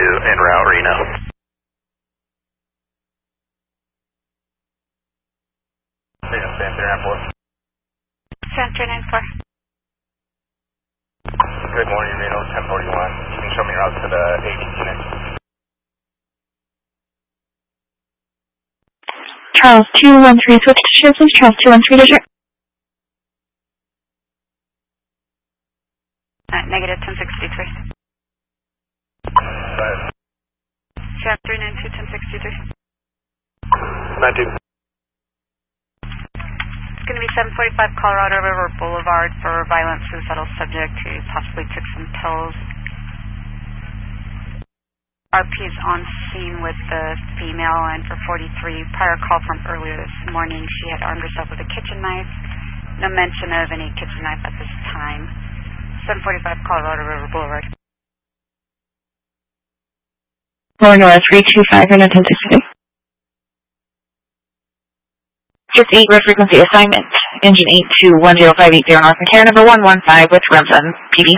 en route Reno. San 394. San 394. Good morning, Reno 1041. You can show me route to the 18 unit. Charles 213, switch to shield, please. Charles 213, digit. Negative 1063. San 392, 1063. 19. It's going to be 745 Colorado River Boulevard for violent suicidal subject who possibly took some pills. RP is on scene with the female, and for 43, prior call from earlier this morning, she had armed herself with a kitchen knife. No mention of any kitchen knife at this time. 745 Colorado River Boulevard. Illinois 325 and 1063. Just 8 road frequency assignment. Engine 821058 North McCarran number 115 with Remsen, PD.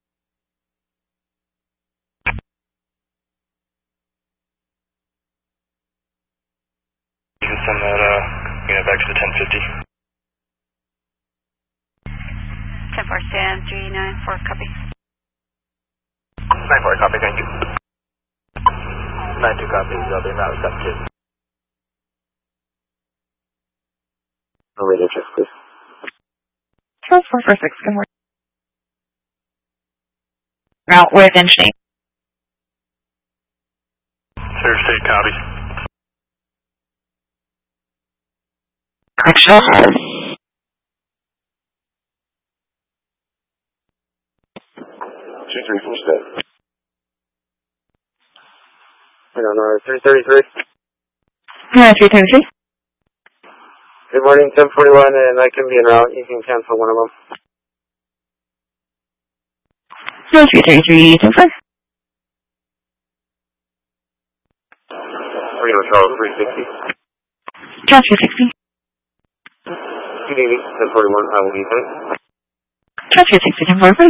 You can send that unit back to the 1050. 10-4 San 394, copy. 9-4, copy, thank you. 9-2 copy, I'll be route 7-2. Radio check, please. Charles 446, good morning. Route with engine 8. Clear state, copy. Correctional. 2-3 from state. I don't know, 333. 333. Good morning, 1041, and I can be en route. You can cancel one of them. 333, 10-4. Reno Charles 360. Charles 360. CDV 1041, I will be there. Charles 360, 10-4, fine.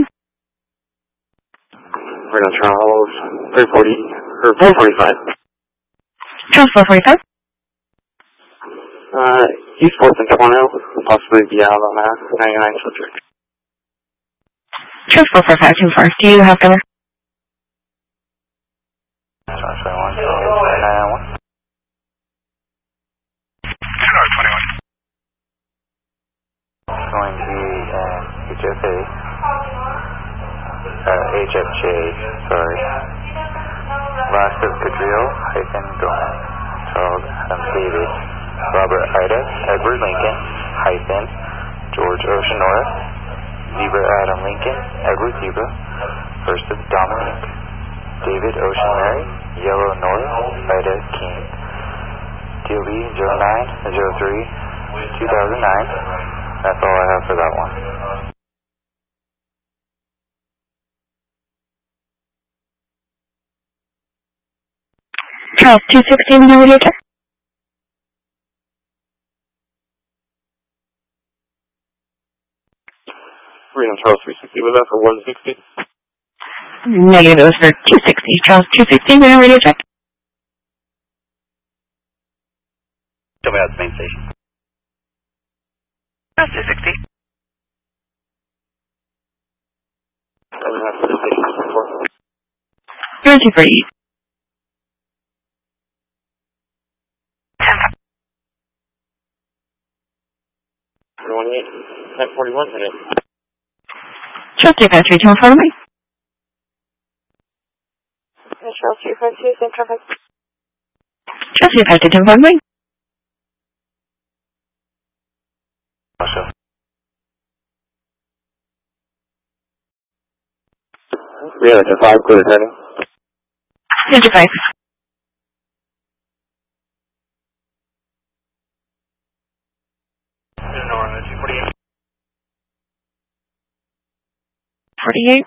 Reno Charles 340, or 445. Charles 445. East 4th and Toronto, possibly be out on that, 99 Filter. Charles 445, 10-4. Do you have cover? Charles 21, 21. Going to HFA, HFJ, sorry. Last of Cadrillo, Gomez, Charles Adam David, Robert Ida, Edward Lincoln, George Ocean North, Zebra Adam Lincoln, Edward Zebra, First of Dominic, David Ocean Mary, Yellow North, Ida King, DLB 0903 2009. That's all I have for that one. Charles 216, no radio check. Reno Charles 360, was that for 160? Negative, it was for 260. Charles 216, no radio check. Tell me that's the main station. Charles 260. Doesn't have the station before. 248. 1041 minutes. Charles 253, 10 follow me. Charles 252, same traffic. Charles 252, 10 follow me. Russia. Yeah, it's a 5, clear turning. 55. Nora, 248. 48.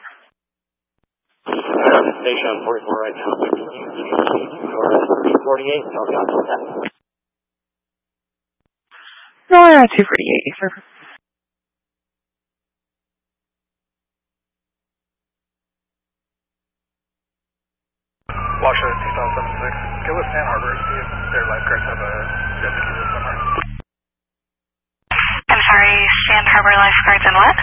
Station 44 right now. 48, no, that. No, 248, sir. Washoe 2076. Get with Sand Harbor, see if their lifeguards have a jet ski this summer. I'm sorry, Sand Harbor lifeguards and what?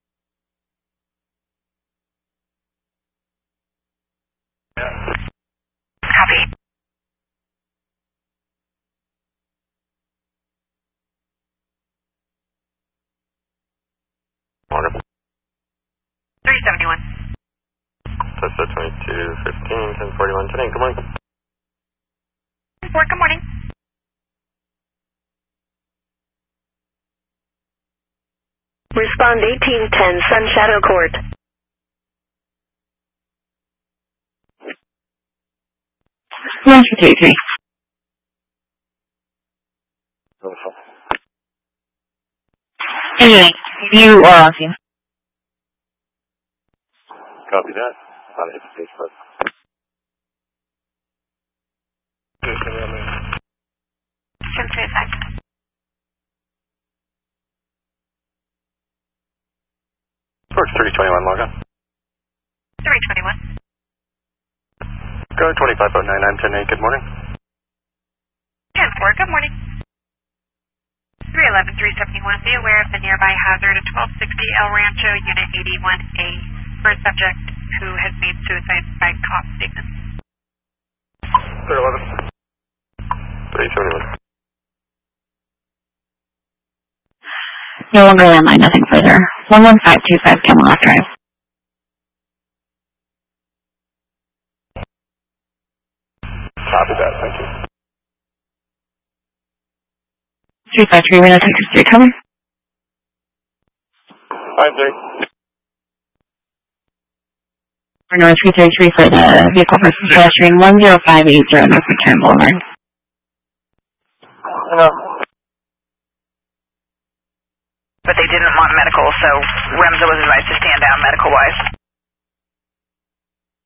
Yeah. Copy. Wonderful. 371. Tesla 2215, 1041 today. Good morning. Good morning. Respond 1810 Sun Shadow Court. One, two, three, three. Wonderful. Engine 8, you are on scene. Copy that. On his Facebook. Sensor effect. Torch 321, log on. 321. Go 25.99, 10-8, good morning. 10-4, good morning. 311, 371, be aware of the nearby hazard at 1260 El Rancho, Unit 81A, for a subject who has made suicide by cop statement. 311. 371. No longer landline, nothing further. 11525 Camelot Drive. Copy that, thank you. 353, Reno, Texas 3, coming. 5-3. Reno 333 for the vehicle versus pedestrian 10580 North McCarran Boulevard. Hello. But they didn't want medical, so REMSA was advised to stand down medical-wise.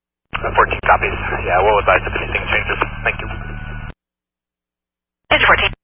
14 copies. Yeah, we'll advise if anything changes. Thank you. It's 14.